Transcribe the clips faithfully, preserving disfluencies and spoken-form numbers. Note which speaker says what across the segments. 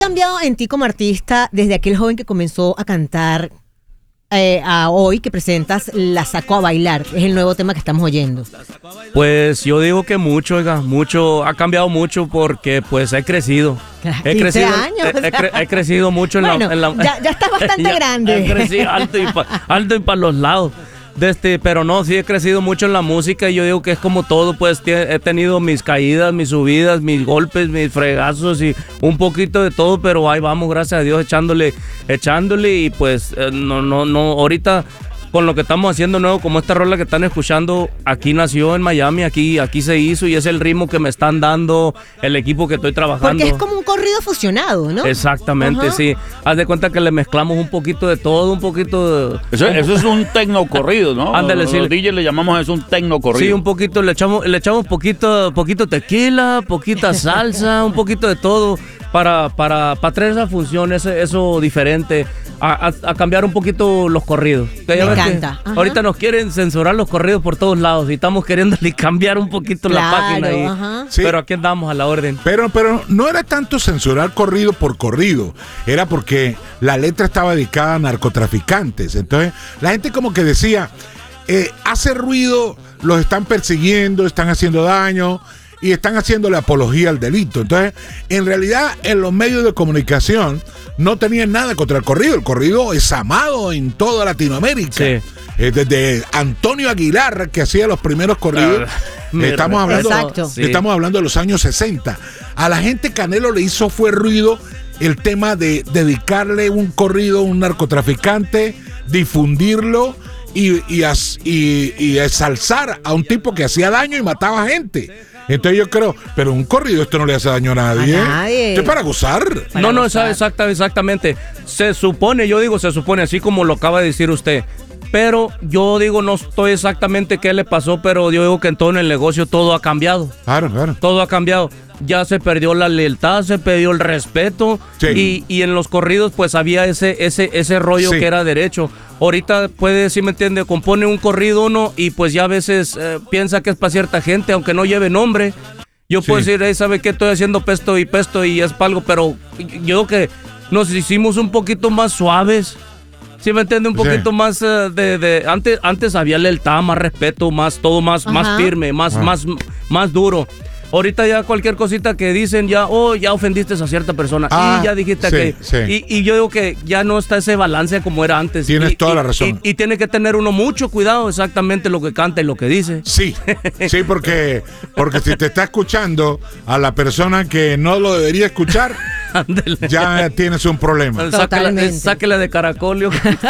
Speaker 1: ¿Qué ha cambiado en ti como artista desde aquel joven que comenzó a cantar eh, a hoy que presentas La Sacó a Bailar? Es el nuevo tema que estamos oyendo.
Speaker 2: Pues yo digo que mucho, oiga, mucho, ha cambiado mucho porque pues he crecido. He crecido,
Speaker 1: años.
Speaker 2: He, he, cre, he crecido mucho en,
Speaker 1: bueno,
Speaker 2: la, en la...
Speaker 1: Ya, ya estás bastante
Speaker 2: ya,
Speaker 1: grande.
Speaker 2: He crecido alto y, pa, alto y para los lados. Este, pero no, sí he crecido mucho en la música y yo digo que es como todo, pues he tenido mis caídas, mis subidas, mis golpes, mis fregazos y un poquito de todo, pero ahí vamos, gracias a Dios, echándole, echándole y pues no, no, no, ahorita con lo que estamos haciendo nuevo, como esta rola que están escuchando, aquí nació en Miami, aquí, aquí se hizo y es el ritmo que me están dando el equipo que estoy trabajando.
Speaker 1: Porque es como un corrido fusionado, ¿no?
Speaker 2: Exactamente, ajá, sí. Haz de cuenta que le mezclamos un poquito de todo, un poquito de...
Speaker 3: Eso, eso es un tecno corrido, ¿no?
Speaker 2: Ándale, sí.
Speaker 3: Los D Js le llamamos eso un tecno corrido.
Speaker 2: Sí, un poquito, le echamos, le echamos poquito, poquito tequila, poquita salsa, un poquito de todo para, para, para traer esa función, ese, eso diferente. A, a, a cambiar un poquito los corridos.
Speaker 1: Me encanta.
Speaker 2: Ahorita nos quieren censurar los corridos por todos lados y estamos queriendo cambiar un poquito
Speaker 1: claro,
Speaker 2: la página. Y,
Speaker 4: sí.
Speaker 2: Pero aquí andamos a la orden.
Speaker 4: Pero, pero no era tanto censurar corrido por corrido, era porque la letra estaba dedicada a narcotraficantes. Entonces la gente como que decía, eh, hace ruido, los están persiguiendo, están haciendo daño y están haciéndole apología al delito. Entonces, en realidad, en los medios de comunicación no tenían nada contra el corrido. El corrido es amado en toda Latinoamérica. Sí. Eh, desde Antonio Aguilar, que hacía los primeros corridos. Uh, estamos, hablando,
Speaker 1: Exacto.
Speaker 4: estamos hablando de los años sesenta. A la gente Canelo le hizo fue ruido el tema de dedicarle un corrido a un narcotraficante, difundirlo y, y, y, y ensalzar a un tipo que hacía daño y mataba gente. Entonces yo creo, pero un corrido esto no le hace daño a nadie.
Speaker 1: A nadie.
Speaker 4: Esto es para gozar.
Speaker 2: Para no, no, gozar. Exacta, exactamente. Se supone, yo digo, se supone, así como lo acaba de decir usted. Pero yo digo, no estoy exactamente qué le pasó, pero yo digo que en todo en el negocio todo ha cambiado.
Speaker 4: Claro, claro.
Speaker 2: Todo ha cambiado. Ya se perdió la lealtad, se perdió el respeto. Sí. Y, y en los corridos pues había ese, ese, ese rollo sí. que era derecho. Ahorita puede, si me entiende, compone un corrido uno y pues ya a veces eh, piensa que es para cierta gente, aunque no lleve nombre. Yo sí. puedo decir, hey, ¿sabe qué? Estoy haciendo pesto y pesto y es para algo, pero yo creo que nos hicimos un poquito más suaves. ¿Sí me entiende? Un poquito sí. más uh, de, de... Antes, antes había lealtad, más respeto, más todo más, más firme, más, más, más duro. Ahorita ya cualquier cosita que dicen ya, oh, ya ofendiste a cierta persona ah, y ya dijiste sí, que... Sí. Y, y yo digo que ya no está ese balance como era antes.
Speaker 4: Tienes
Speaker 2: y,
Speaker 4: toda
Speaker 2: y,
Speaker 4: la razón.
Speaker 2: Y, y tiene que tener uno mucho cuidado exactamente lo que canta y lo que dice.
Speaker 4: Sí, sí, porque, porque si te está escuchando a la persona que no lo debería escuchar... ya tienes un problema.
Speaker 2: Sáquela, sáquela de Caracol.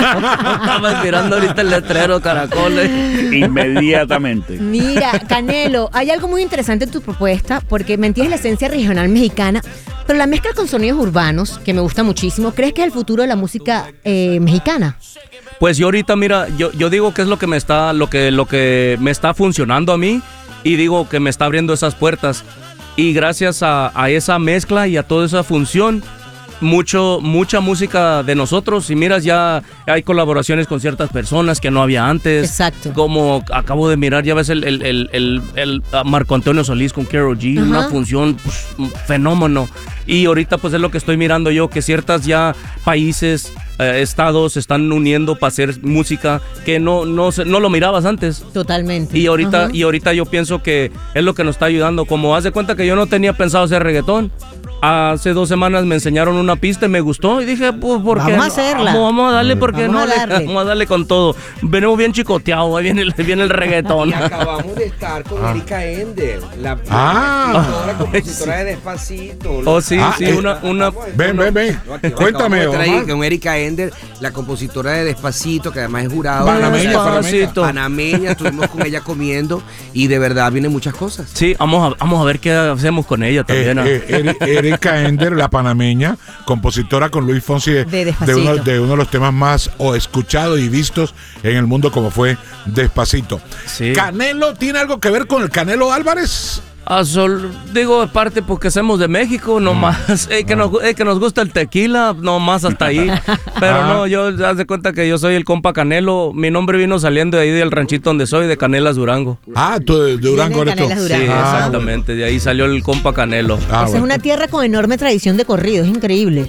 Speaker 2: Estaba mirando ahorita el letrero Caracol.
Speaker 3: Inmediatamente.
Speaker 1: Mira, Canelo, hay algo muy interesante en tu propuesta porque mantienes la esencia regional mexicana, pero la mezcla con sonidos urbanos, que me gusta muchísimo. ¿Crees que es el futuro de la música eh, mexicana?
Speaker 2: Pues yo ahorita, mira, yo, yo digo que es lo que me está, lo que, lo que me está funcionando a mí y digo que me está abriendo esas puertas. Y gracias a, a esa mezcla y a toda esa función, mucho, mucha música de nosotros. Y miras, ya hay colaboraciones con ciertas personas que no había antes.
Speaker 1: Exacto.
Speaker 2: Como acabo de mirar, ya ves el, el, el, el, el Marco Antonio Solís con Karol G, uh-huh. una función pues, fenómeno. Y ahorita pues es lo que estoy mirando yo, que ciertas ya países, eh, estados se están uniendo para hacer música que no, no, no lo mirabas antes.
Speaker 1: Totalmente.
Speaker 2: Y ahorita,
Speaker 1: uh-huh.
Speaker 2: y ahorita yo pienso que es lo que nos está ayudando. Como haz de cuenta que yo no tenía pensado hacer reggaetón. Hace dos semanas me enseñaron una pista y me gustó y dije, pues, ¿por qué?
Speaker 1: Vamos a hacerla.
Speaker 2: Vamos, vamos a darle porque
Speaker 1: vamos
Speaker 2: no
Speaker 1: a darle.
Speaker 2: Le, vamos a darle con todo. Venimos bien chicoteados, ahí viene, viene el reggaetón.
Speaker 5: Y acabamos de estar con
Speaker 4: ah.
Speaker 5: Erika Ender, la
Speaker 4: ah.
Speaker 5: la compositora de Despacito.
Speaker 2: Oh, sí,
Speaker 4: ah,
Speaker 2: sí,
Speaker 4: eh,
Speaker 2: una, una...
Speaker 4: Ven, ven, ven. No, Cuéntame,
Speaker 5: ahí con Erika Ender, la compositora de Despacito, que además es jurado.
Speaker 4: Panameña,
Speaker 5: panameña. Panameña, estuvimos con ella comiendo y de verdad vienen muchas cosas.
Speaker 2: Sí, vamos a, vamos a ver qué hacemos con ella también.
Speaker 4: Eh, eh, Erika Ender, la panameña, compositora con Luis Fonsi de,
Speaker 1: de,
Speaker 4: de, uno, de uno de los temas más o escuchados y vistos en el mundo como fue Despacito.
Speaker 2: Sí.
Speaker 4: ¿Canelo tiene algo que ver con el Canelo Álvarez?
Speaker 2: Ah, sol, digo, aparte porque somos de México, nomás, eh, que, nos, eh, que nos gusta el tequila, nomás hasta ahí. Pero
Speaker 4: Ah.
Speaker 2: no, yo, haz de cuenta que yo soy el compa Canelo. Mi nombre vino saliendo de ahí del ranchito donde soy, de Canelas, Durango.
Speaker 4: Ah, tú de, de Durango
Speaker 1: Viene de
Speaker 4: eres tú.
Speaker 1: Canelas,
Speaker 2: Sí,
Speaker 1: Durango.
Speaker 4: Ah,
Speaker 2: exactamente, de ahí salió el compa Canelo.
Speaker 4: Ah,
Speaker 1: Esa es
Speaker 4: bueno.
Speaker 1: una tierra con enorme tradición de corrido, es increíble.